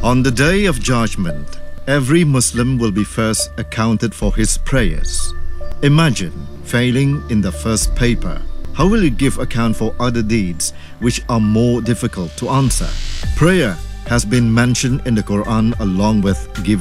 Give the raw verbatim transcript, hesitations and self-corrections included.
On the day of judgment, every Muslim will be first accounted for his prayers. Imagine failing in the first paper. How will you give account for other deeds which are more difficult to answer? Prayer has been mentioned in the Quran along with giving